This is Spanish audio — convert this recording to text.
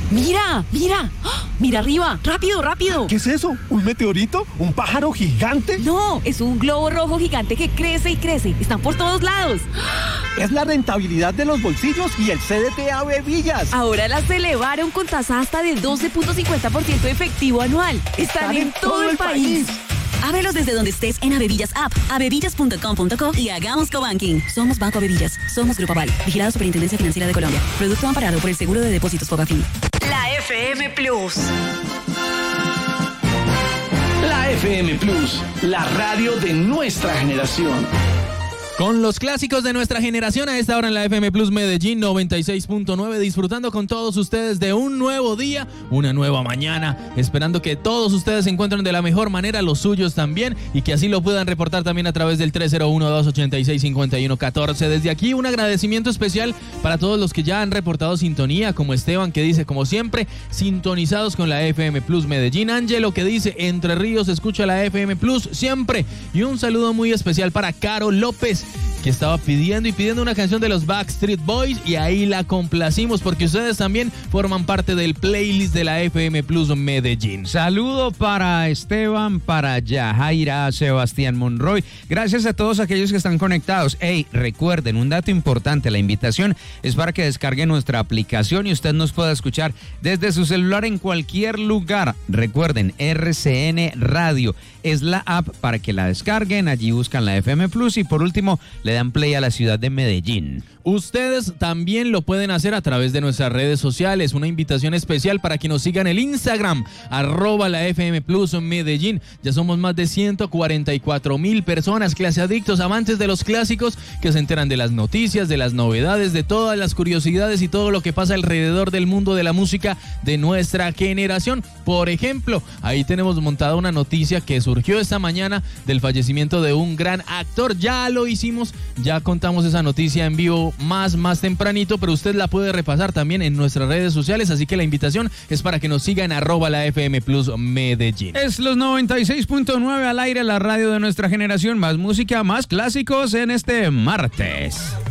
¡Mira! ¡Mira! ¡Ah! ¡Mira arriba! ¡Rápido, rápido! ¿Qué es eso? ¿Un meteorito? ¿Un pájaro gigante? No, es un globo rojo gigante que crece y crece. Están por todos lados. Es la rentabilidad de los bolsillos y el CDT Ave Villas. Ahora las elevaron con tasa hasta del 12.50% efectivo anual. Están en todo el país. Ábrelos desde donde estés en Avevillas App, avevillas.com.co y hagamos cobanking. Somos Banco Avevillas. Somos Grupo Aval. Vigilado Superintendencia Financiera de Colombia. Producto amparado por el Seguro de Depósitos Fogafín. La FM Plus. La FM Plus, la radio de nuestra generación. Con los clásicos de nuestra generación a esta hora en la FM Plus Medellín 96.9, disfrutando con todos ustedes de un nuevo día, una nueva mañana, esperando que todos ustedes se encuentren de la mejor manera, los suyos también, y que así lo puedan reportar también a través del 301-286-5114. Desde aquí un agradecimiento especial para todos los que ya han reportado sintonía, como Esteban, que dice, como siempre, sintonizados con la FM Plus Medellín. Ángelo, que dice, Entre Ríos escucha la FM Plus siempre. Y un saludo muy especial para Caro López, que estaba pidiendo una canción de los Backstreet Boys, y ahí la complacimos porque ustedes también forman parte del playlist de la FM Plus Medellín. Saludo para Esteban, para Yajaira, Sebastián Monroy. Gracias a todos aquellos que están conectados. Hey, recuerden, un dato importante, la invitación es para que descarguen nuestra aplicación y usted nos pueda escuchar desde su celular en cualquier lugar. Recuerden, RCN Radio es la app para que la descarguen, allí buscan la FM Plus y por último le dan play a la ciudad de Medellín. Ustedes también lo pueden hacer a través de nuestras redes sociales. Una invitación especial para que nos sigan el Instagram, @la FM Plus Medellín. Ya somos más de 144,000 personas, claseadictos, amantes de los clásicos, que se enteran de las noticias, de las novedades, de todas las curiosidades y todo lo que pasa alrededor del mundo de la música de nuestra generación. Por ejemplo, ahí tenemos montada una noticia que surgió esta mañana del fallecimiento de un gran actor. Ya lo hicimos, ya contamos esa noticia en vivo más tempranito, pero usted la puede repasar también en nuestras redes sociales, así que la invitación es para que nos sigan @la FM Plus Medellín. Es los 96.9 al aire, la radio de nuestra generación, más música, más clásicos en este martes.